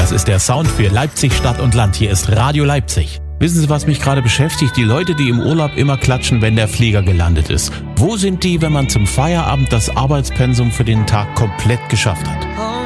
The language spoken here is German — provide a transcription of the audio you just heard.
Das ist der Sound für Leipzig Stadt und Land. Hier ist Radio Leipzig. Wissen Sie, was mich gerade beschäftigt? Die Leute, die im Urlaub immer klatschen, wenn der Flieger gelandet ist. Wo sind die, wenn man zum Feierabend das Arbeitspensum für den Tag komplett geschafft hat?